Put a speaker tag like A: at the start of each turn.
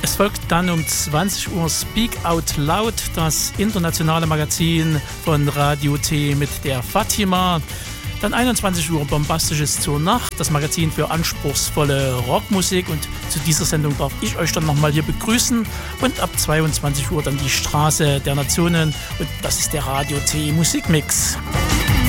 A: Es folgt dann um 20 Uhr Speak Out Loud, das internationale Magazin von Radio T mit der Fatima. Dann 21 Uhr Bombastisches zur Nacht, das Magazin für anspruchsvolle Rockmusik. Und zu dieser Sendung darf ich euch dann nochmal hier begrüßen. Und ab 22 Uhr dann die Straße der Nationen. Und das ist der Radio T Musikmix.